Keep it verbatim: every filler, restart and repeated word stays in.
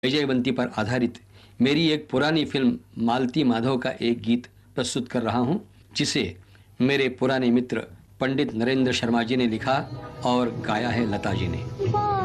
विजयवंती पर आधारित मेरी एक पुरानी फिल्म मालती माधव का एक गीत प्रस्तुत कर रहा हूं, जिसे मेरे पुराने मित्र पंडित नरेंद्र शर्मा जी ने लिखा और गाया है लता जी ने।